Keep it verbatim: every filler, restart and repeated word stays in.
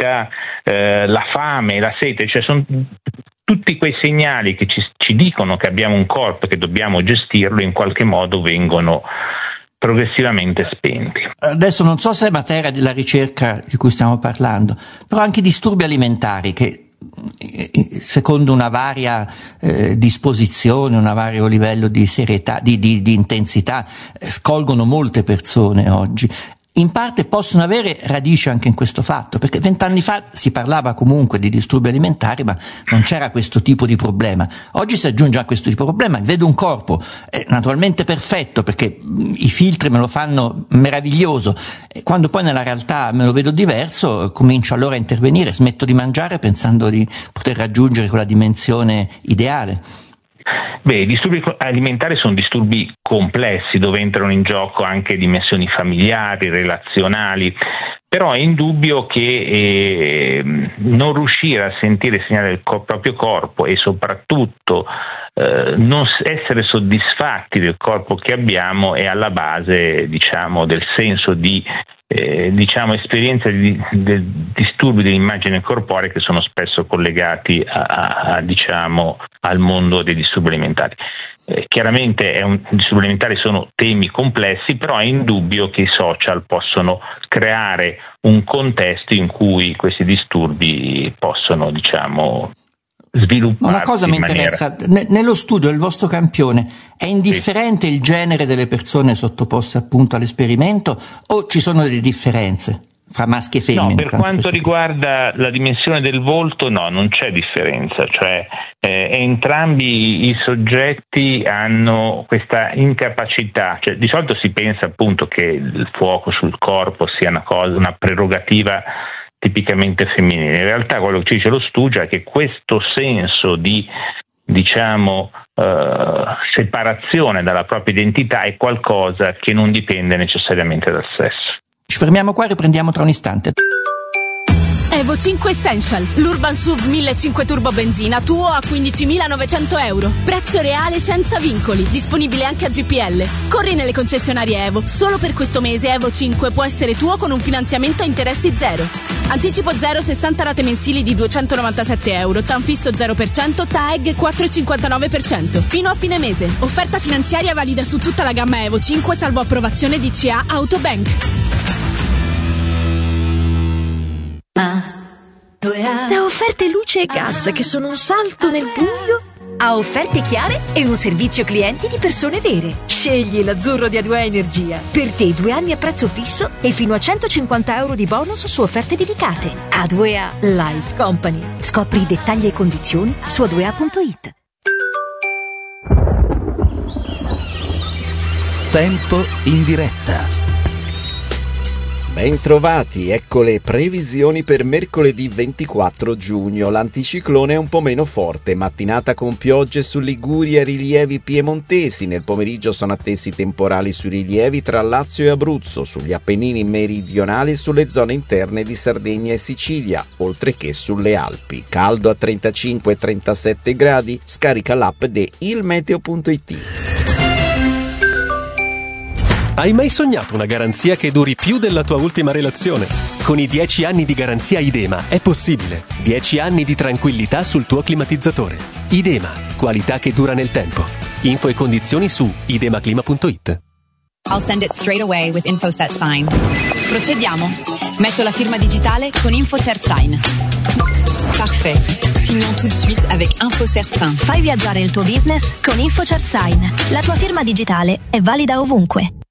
fatica, eh, la fame, la sete, cioè sono tutti quei segnali che ci, ci dicono che abbiamo un corpo e che dobbiamo gestirlo, in qualche modo vengono progressivamente spenti. Adesso non so se è materia della ricerca di cui stiamo parlando, però anche disturbi alimentari che secondo una varia eh, disposizione, un vario livello di serietà, di, di, di intensità, eh, scolgono molte persone oggi. In parte possono avere radice anche in questo fatto, perché vent'anni fa si parlava comunque di disturbi alimentari, ma non c'era questo tipo di problema. Oggi si aggiunge a questo tipo di problema. Vedo un corpo eh, naturalmente perfetto, perché i filtri me lo fanno meraviglioso, e quando poi nella realtà me lo vedo diverso, comincio allora a intervenire, smetto di mangiare pensando di poter raggiungere quella dimensione ideale. Beh, i disturbi alimentari sono disturbi complessi dove entrano in gioco anche dimensioni familiari, relazionali, però è indubbio che eh, non riuscire a sentire il segnale del co- proprio corpo e soprattutto eh, non essere soddisfatti del corpo che abbiamo è alla base, diciamo, del senso di Eh, diciamo esperienze di, di disturbi dell'immagine corporea che sono spesso collegati a, a, a diciamo al mondo dei disturbi alimentari. Eh, chiaramente è un, i disturbi alimentari sono temi complessi, però è indubbio che i social possono creare un contesto in cui questi disturbi possono, diciamo, svilupparsi. Una cosa mi interessa, N- nello studio del vostro campione è indifferente sì. il genere delle persone sottoposte appunto all'esperimento, o ci sono delle differenze fra maschi e femmine? No, per quanto riguarda la dimensione del volto, no, non c'è differenza, cioè eh, entrambi i soggetti hanno questa incapacità, cioè, di solito si pensa appunto che il fuoco sul corpo sia una cosa, una prerogativa tipicamente femminile. In realtà quello che ci dice lo studio è che questo senso di, diciamo, eh, separazione dalla propria identità è qualcosa che non dipende necessariamente dal sesso. Ci fermiamo qua e riprendiamo tra un istante. Evo cinque Essential, l'Urban S U V millecinquecento Turbo Benzina tuo a quindicimilanovecento euro. Prezzo reale senza vincoli, disponibile anche a G P L. Corri nelle concessionarie Evo, solo per questo mese Evo cinque può essere tuo con un finanziamento a interessi zero. Anticipo zero, sessanta rate mensili di duecentonovantasette euro, T A N fisso zero per cento, T A E G quattro virgola cinquantanove per cento. Fino a fine mese. Offerta finanziaria valida su tutta la gamma Evo cinque salvo approvazione D C A Autobank. Da offerte luce e gas che sono un salto nel buio a offerte chiare e un servizio clienti di persone vere. Scegli l'azzurro di A due A Energia. Per te due anni a prezzo fisso e fino a centocinquanta euro di bonus su offerte dedicate. A due A Life Company. Scopri i dettagli e condizioni su a due a punto it. Tempo in diretta. Bentrovati, ecco le previsioni per mercoledì ventiquattro giugno. L'anticiclone è un po' meno forte, mattinata con piogge su Liguria e rilievi piemontesi. Nel pomeriggio sono attesi temporali sui rilievi tra Lazio e Abruzzo, sugli Appennini meridionali e sulle zone interne di Sardegna e Sicilia, oltre che sulle Alpi. Caldo a trentacinque e trentasette gradi, scarica l'app di il meteo punto it. Hai mai sognato una garanzia che duri più della tua ultima relazione? Con i dieci anni di garanzia Idema è possibile. dieci anni di tranquillità sul tuo climatizzatore. Idema, qualità che dura nel tempo. Info e condizioni su idemaclima punto it. I'll send it straight away with InfoSet Sign. Procediamo. Metto la firma digitale con InfoCert Sign. Parfait. Signons tout de suite avec InfoCert Sign. Fai viaggiare il tuo business con InfoCert Sign. La tua firma digitale è valida ovunque.